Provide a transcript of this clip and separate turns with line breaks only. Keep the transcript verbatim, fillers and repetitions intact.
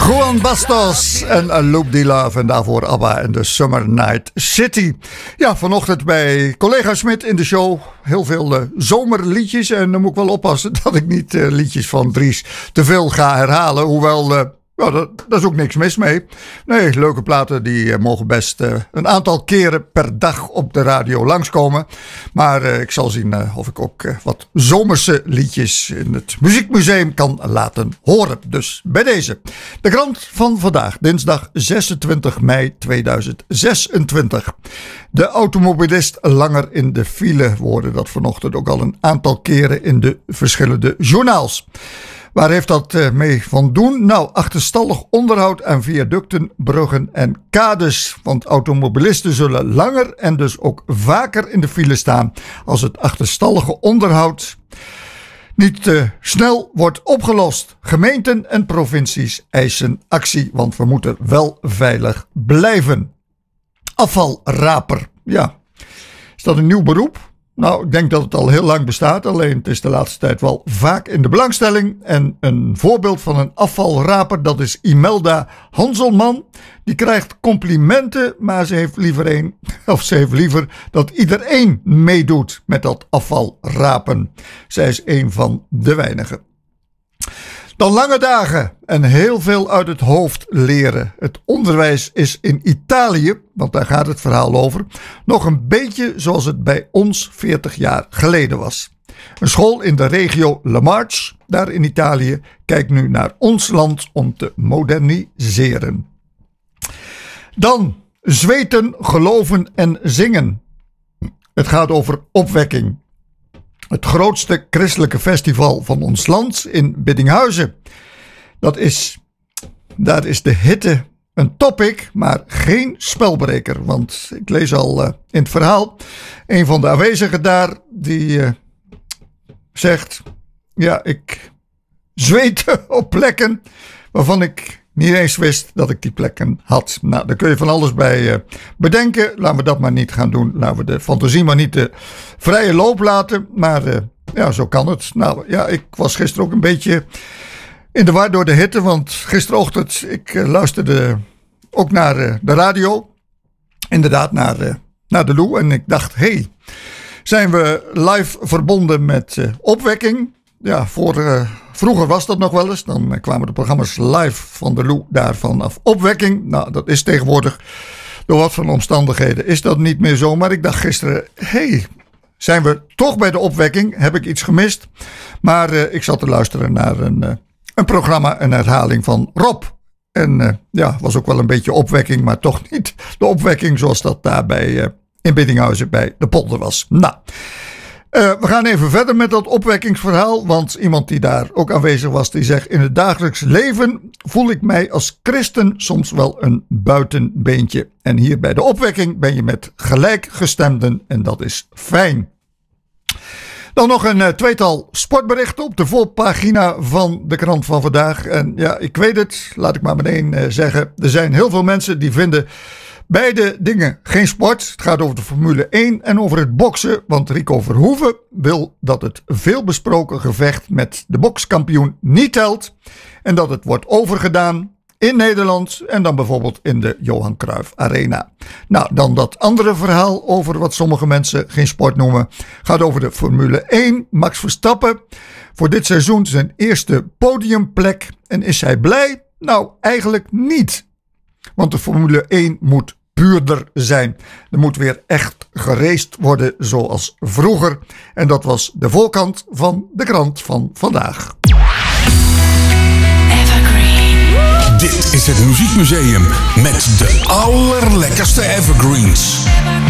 Juan Bastos en Loop the Love en daarvoor ABBA en de Summer Night City. Ja, vanochtend bij collega Smit in de show heel veel uh, zomerliedjes. En dan moet ik wel oppassen dat ik niet uh, liedjes van Dries te veel ga herhalen. Hoewel, uh, ja, dat, dat is ook niks mis mee. Nee, leuke platen die uh, mogen best uh, een aantal keren per dag op de radio langskomen. Maar uh, ik zal zien uh, of ik ook uh, wat zomerse liedjes in het Muziekmuseum kan laten horen. Dus bij deze. De krant van vandaag, dinsdag zesentwintig mei tweeduizend zesentwintig. De automobilist langer in de file, worden dat vanochtend ook al een aantal keren in de verschillende journaals. Waar heeft dat uh, mee van doen? Nou, achterstallig onderhoud aan viaducten, bruggen en kades. Want automobilisten zullen langer en dus ook vaker in de file staan als het achterstallige onderhoud niet uh, snel wordt opgelost. Gemeenten en provincies eisen actie, want we moeten wel veilig blijven. Afvalraper, ja. Is dat een nieuw beroep? Nou, ik denk dat het al heel lang bestaat, alleen het is de laatste tijd wel vaak in de belangstelling. En een voorbeeld van een afvalraper, dat is Imelda Hanselman. Die krijgt complimenten, maar ze heeft liever een, of ze heeft liever dat iedereen meedoet met dat afvalrapen. Zij is een van de weinigen. Dan lange dagen en heel veel uit het hoofd leren. Het onderwijs is in Italië, want daar gaat het verhaal over, nog een beetje zoals het bij ons veertig jaar geleden was. Een school in de regio Le Marche, daar in Italië, kijkt nu naar ons land om te moderniseren. Dan zweten, geloven en zingen. Het gaat over opwekking. Het grootste christelijke festival van ons land in Biddinghuizen. Dat is, daar is de hitte een topic, maar geen spelbreker. Want ik lees al uh, in het verhaal, een van de aanwezigen daar, die uh, zegt, ja, ik zweette op plekken waarvan ik niet eens wist dat ik die plekken had. Nou, daar kun je van alles bij uh, bedenken. Laten we dat maar niet gaan doen. Laten we de fantasie maar niet de vrije loop laten. Maar uh, ja, zo kan het. Nou ja, ik was gisteren ook een beetje in de war door de hitte. Want gisterochtend, ik uh, luisterde ook naar uh, de radio. Inderdaad, naar, uh, naar de Lou. En ik dacht, hé, hey, zijn we live verbonden met uh, opwekking? Ja, voor, uh, vroeger was dat nog wel eens. Dan uh, kwamen de programma's live van de Lou daarvan af. Opwekking, nou dat is tegenwoordig, door wat voor omstandigheden is dat niet meer zo. Maar ik dacht gisteren, hé, hey, zijn we toch bij de opwekking? Heb ik iets gemist? Maar uh, ik zat te luisteren naar een, uh, een programma, een herhaling van Rob. En uh, ja, was ook wel een beetje opwekking, maar toch niet de opwekking zoals dat daar bij, uh, in Biddinghuizen bij de polder was. Nou... Uh, we gaan even verder met dat opwekkingsverhaal, want iemand die daar ook aanwezig was, die zegt, in het dagelijks leven voel ik mij als christen soms wel een buitenbeentje. En hier bij de opwekking ben je met gelijkgestemden en dat is fijn. Dan nog een uh, tweetal sportberichten op de voorpagina van de krant van vandaag. En ja, ik weet het, laat ik maar meteen uh, zeggen, er zijn heel veel mensen die vinden beide dingen geen sport. Het gaat over de Formule één en over het boksen. Want Rico Verhoeven wil dat het veelbesproken gevecht met de bokskampioen niet telt. En dat het wordt overgedaan in Nederland. En dan bijvoorbeeld in de Johan Cruijff Arena. Nou, dan dat andere verhaal over wat sommige mensen geen sport noemen. Gaat over de Formule één. Max Verstappen. Voor dit seizoen zijn eerste podiumplek. En is hij blij? Nou, eigenlijk niet. Want de Formule één moet puurder zijn. Er moet weer echt geraced worden zoals vroeger. En dat was de voorkant van de krant van vandaag.
Evergreen. Dit is het Muziekmuseum met de allerlekkerste evergreens.